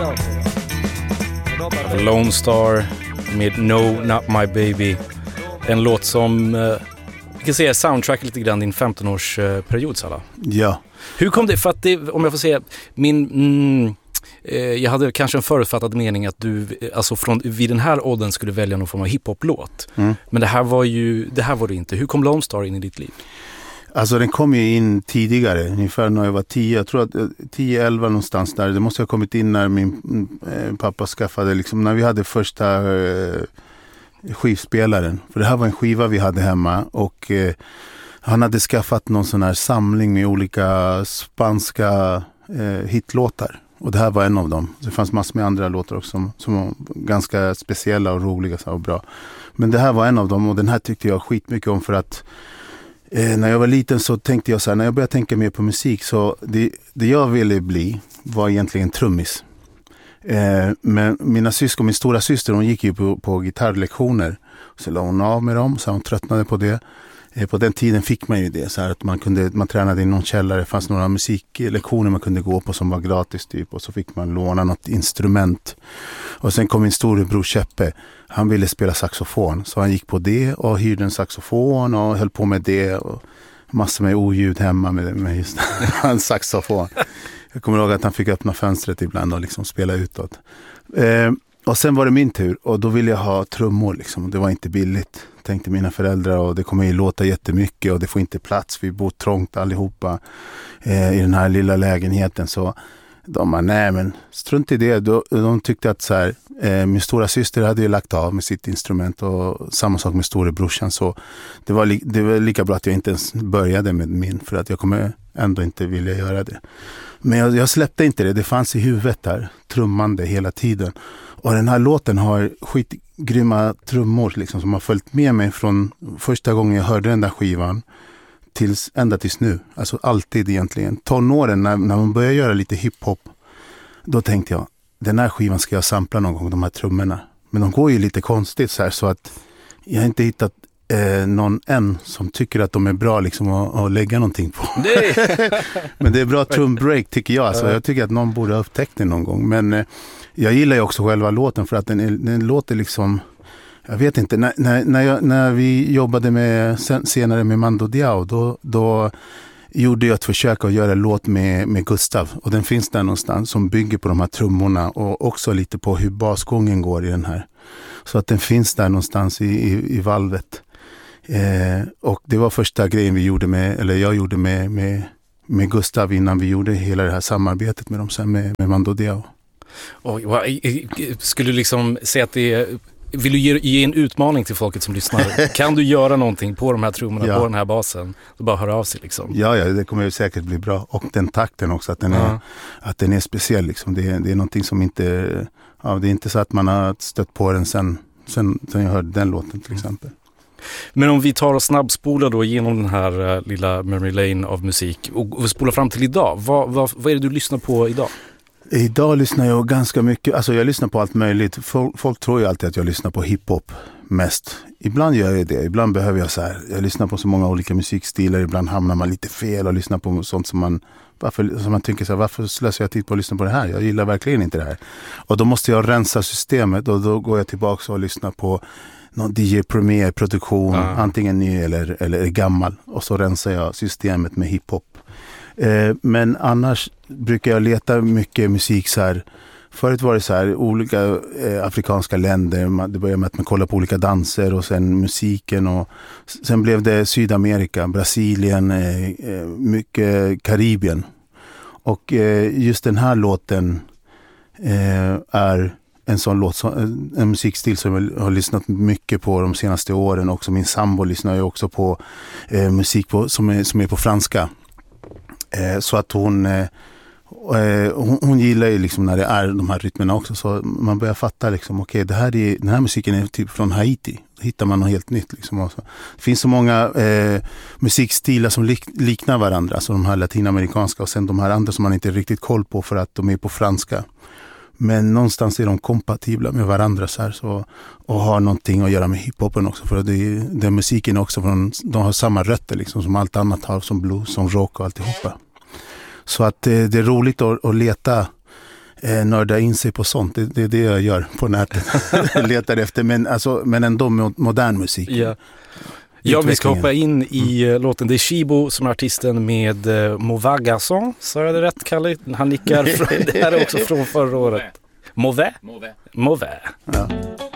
Lone Star med No Not My Baby. En låt som vi kan säga soundtrack lite grann din 15-årsperiod, Salla. Ja. Hur kom det? För att det, om jag får säga, jag hade kanske en förutfattad mening att du alltså vid den här åldern skulle välja någon form av hiphop-låt. Men det här var det inte. Hur kom Lone Star in i ditt liv? Alltså den kom ju in tidigare, ungefär när jag var 10. Jag tror att 10-11 någonstans där. Det måste ha kommit in när min pappa skaffade, liksom, när vi hade första skivspelaren. För det här var en skiva vi hade hemma och han hade skaffat någon sån här samling med olika spanska hitlåtar. Och det här var en av dem. Det fanns massor med andra låtar också som var ganska speciella och roliga och bra. Men det här var en av dem och den här tyckte jag skitmycket om för att när jag var liten så tänkte jag så här, när jag började tänka mer på musik så det jag ville bli var egentligen trummis. Men min stora syster, hon gick ju på gitarrlektioner. Så la hon av med dem, så hon tröttnade på det. På den tiden fick man ju det, så här att man tränade i någon källare. Det fanns några musiklektioner man kunde gå på som var gratis typ. Och så fick man låna något instrument. Och sen kom min storebror Cheppe. Han ville spela saxofon. Så han gick på det och hyrde en saxofon och höll på med det. Och massor med oljud hemma med just en saxofon. Jag kommer ihåg att han fick öppna fönstret ibland och liksom spela utåt. Och sen var det min tur och då ville jag ha trummor liksom. Det var inte billigt, tänkte mina föräldrar, och det kommer ju låta jättemycket och det får inte plats. Vi bor trångt allihopa i den här lilla lägenheten, så de bara, nej men strunt i det. De tyckte att så här, min stora syster hade ju lagt av med sitt instrument och samma sak med storebrorsan, så det var lika bra att jag inte ens började med min, för att jag kommer ändå inte vilja göra det. Men jag släppte inte det, det fanns i huvudet där, trummande hela tiden. Och den här låten har skitgrymma trummor liksom, som har följt med mig från första gången jag hörde den där skivan ända tills nu. Alltså alltid egentligen. Tonåren när man börjar göra lite hiphop, då tänkte jag, den här skivan ska jag sampla någon gång, de här trummorna. Men de går ju lite konstigt så här, så att jag har inte hittat någon än som tycker att de är bra liksom att lägga någonting på. Men det är bra trumbreak tycker jag. Alltså, jag tycker att någon borde ha upptäckt det någon gång. Men jag gillar ju också själva låten för att den låter liksom, jag vet inte, när vi jobbade senare med Mando Diao, då gjorde jag ett försök att göra en låt med Gustav, och den finns där någonstans som bygger på de här trummorna och också lite på hur basgången går i den här. Så att den finns där någonstans i valvet. Och det var första grejen jag gjorde med Gustav innan vi gjorde hela det här samarbetet med dem sen med Mando Diao. Skulle du liksom säga att vill du ge en utmaning till folket som lyssnar? Kan du göra någonting på de här trummorna, på den här basen? Så bara höra av sig liksom. Ja, det kommer ju säkert bli bra. Och den takten också, att den är speciell liksom. Det är någonting som inte, det är inte så att man har stött på den sen jag hörde den låten till exempel. Men om vi tar och snabbspolar då genom den här lilla memory lane av musik och spolar fram till idag. Vad är det du lyssnar på idag? Idag lyssnar jag ganska mycket, alltså jag lyssnar på allt möjligt. Folk tror ju alltid att jag lyssnar på hiphop mest. Ibland gör jag det, ibland behöver jag så här. Jag lyssnar på så många olika musikstilar, ibland hamnar man lite fel och lyssnar på sånt som man tänker så här, varför slösar jag tid på att lyssna på det här? Jag gillar verkligen inte det här. Och då måste jag rensa systemet och då går jag tillbaka och lyssnar på någon DJ Premier-produktion, antingen ny eller gammal. Och så rensar jag systemet med hiphop. Men annars brukar jag leta mycket musik så här. Förut var det så här, olika afrikanska länder. Det började med att man kollar på olika danser och sen musiken. Och sen blev det Sydamerika, Brasilien, mycket Karibien. Och just den här låten är en sån låt, en musikstil som jag har lyssnat mycket på de senaste åren. Också min sambo lyssnar ju också på musik som är på franska. Så att hon gillar ju liksom när det är de här rytmerna också, så man börjar fatta liksom, okej, den här musiken är typ från Haiti. Då hittar man något helt nytt liksom också. Det finns så många musikstilar som liknar varandra, så de här latinamerikanska och sen de här andra som man inte riktigt koll på för att de är på franska. Men någonstans är de kompatibla med varandra så här, så, och har någonting att göra med hiphopen också, för den musiken också de har samma rötter liksom, som allt annat har, som blues, som rock och alltihopa. Så att det är roligt att leta nörda in sig på sånt. Det är det jag gör på nätet. Letar efter, men ändå modern musik. Ja. Ja, vi ska hoppa in i låten. Det är Shibo som är artisten med Mauvais Garçon. Sa jag det rätt, Kalle? Han nickar. Det här är också från förra året. Mauvais? Mauvais. Mauvais. Ja.